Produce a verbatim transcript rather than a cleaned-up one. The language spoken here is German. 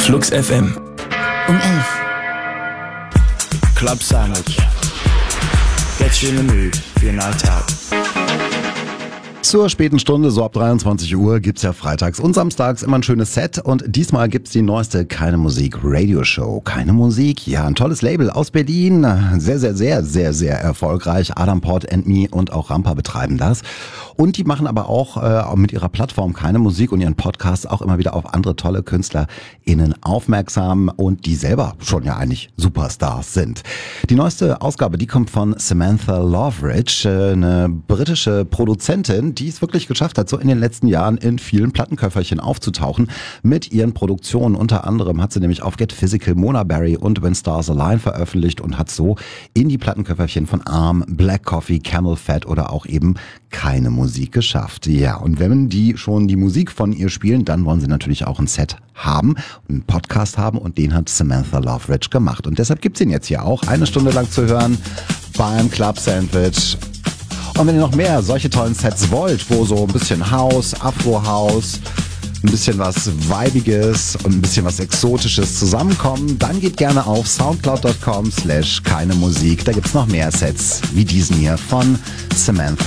Flux F M. Um elf. Club Sandwich. Get you in the mood for your night out. Zur späten Stunde, so ab dreiundzwanzig Uhr, gibt's ja freitags und samstags immer ein schönes Set und diesmal gibt's die neueste Keine Musik Radioshow. Keine Musik, ja, ein tolles Label aus Berlin, sehr, sehr, sehr, sehr, sehr erfolgreich. Adam Port and Me und auch Rampa betreiben das. Und die machen aber auch äh, mit ihrer Plattform Keine Musik und ihren Podcasts auch immer wieder auf andere tolle KünstlerInnen aufmerksam und die selber schon ja eigentlich Superstars sind. Die neueste Ausgabe, die kommt von Samantha Loveridge, äh, eine britische Produzentin, die es wirklich geschafft hat, so in den letzten Jahren in vielen Plattenköfferchen aufzutauchen mit ihren Produktionen. Unter anderem hat sie nämlich auf Get Physical, Mona Berry und When Stars Align veröffentlicht und hat so in die Plattenköfferchen von Arm, Black Coffee, Camel Fat oder auch eben Keine Musik geschafft. Ja, und wenn die schon die Musik von ihr spielen, dann wollen sie natürlich auch ein Set haben, einen Podcast haben und den hat Samantha Loveridge gemacht. Und deshalb gibt's ihn jetzt hier auch eine Stunde lang zu hören beim Club Sandwich. Und wenn ihr noch mehr solche tollen Sets wollt, wo so ein bisschen House, Afro-House, ein bisschen was Weibiges und ein bisschen was Exotisches zusammenkommen, dann geht gerne auf soundcloud dot com slash keine Musik. Da gibt's noch mehr Sets wie diesen hier von Samantha